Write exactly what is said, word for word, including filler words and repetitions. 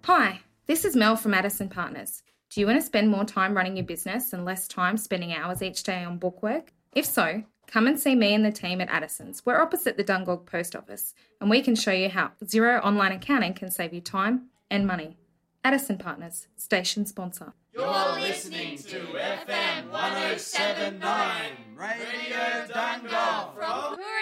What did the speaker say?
Hi, this is Mel from Addison Partners. Do you want to spend more time running your business and less time spending hours each day on bookwork? If so, come and see me and the team at Addison's. We're opposite the Dungog Post Office, and we can show you how Xero online accounting can save you time and money. Addison Partners, station sponsor. You're listening to F M one oh seven point nine, Radio Dungog from